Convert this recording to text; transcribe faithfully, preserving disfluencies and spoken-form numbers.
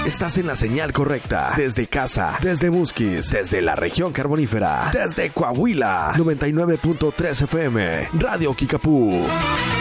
Estás en la señal correcta. Desde casa, desde Musquis, desde la región carbonífera, desde Coahuila. noventa y nueve punto tres F M, Radio Kickapoo.